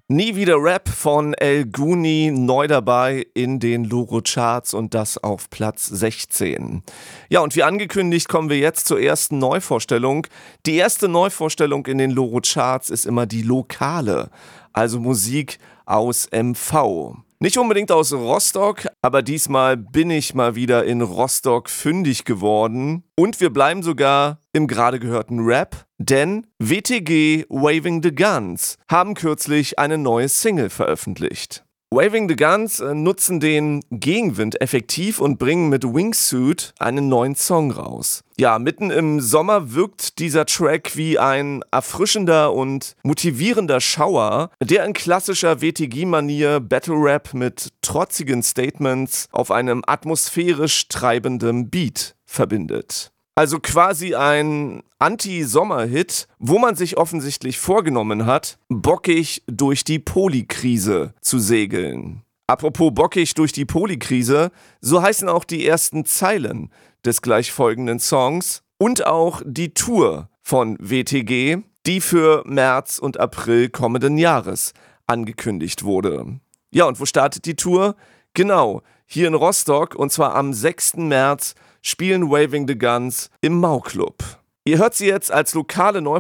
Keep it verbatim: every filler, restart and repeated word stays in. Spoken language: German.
Nie wieder Rap von El Guni, neu dabei in den Loro-Charts und das auf Platz sechzehn. Ja, und wie angekündigt kommen wir jetzt zur ersten Neuvorstellung. Die erste Neuvorstellung in den Loro-Charts ist immer die lokale, also Musik aus M V. Nicht unbedingt aus Rostock, aber diesmal bin ich mal wieder in Rostock fündig geworden. Und wir bleiben sogar im gerade gehörten Rap, denn W T G Waving the Guns haben kürzlich eine neue Single veröffentlicht. Waving the Guns äh, nutzen den Gegenwind effektiv und bringen mit Wingsuit einen neuen Song raus. Ja, mitten im Sommer wirkt dieser Track wie ein erfrischender und motivierender Schauer, der in klassischer W T G-Manier Battle-Rap mit trotzigen Statements auf einem atmosphärisch treibenden Beat verbindet. Also quasi ein Anti-Sommer-Hit, wo man sich offensichtlich vorgenommen hat, bockig durch die Polikrise zu segeln. Apropos bockig durch die Polikrise, so heißen auch die ersten Zeilen des gleich folgenden Songs und auch die Tour von W T G, die für März und April kommenden Jahres angekündigt wurde. Ja, und wo startet die Tour? Genau, hier in Rostock, und zwar am sechsten März spielen Waving the Guns im Mau Club. Ihr hört sie jetzt als lokale Neuvorstellung